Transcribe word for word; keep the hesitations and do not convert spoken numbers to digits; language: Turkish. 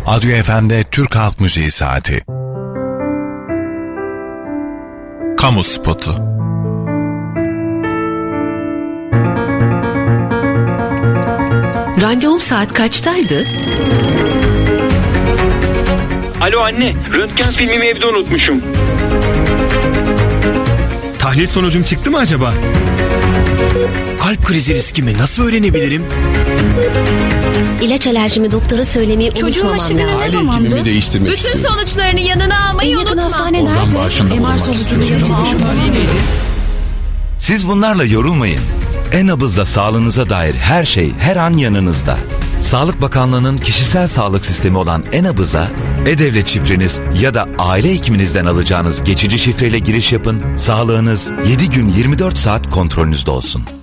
Adyo F M'de Türk Halk Müziği Saati. Kamu spotu. Randevum saat kaçtaydı? Alo anne, röntgen filmimi evde unutmuşum. Tahlil sonucum çıktı mı acaba? Kalp krizi riskimi nasıl öğrenebilirim? İlaç alerjimi doktora söylemeyi Çocuğun unutmamam lazım. Aile hekimimi değiştirmek Bütün istiyorum. sonuçlarını yanına almayı unutma. hastane nerede? M R sonucunu yanıma almalıyım. Siz bunlarla yorulmayın. E-Nabız'da sağlığınıza dair her şey her an yanınızda. Sağlık Bakanlığı'nın kişisel sağlık sistemi olan E-Nabız'a e-devlet şifreniz ya da aile hekiminizden alacağınız geçici şifreyle giriş yapın. Sağlığınız yedi gün yirmi dört saat kontrolünüzde olsun.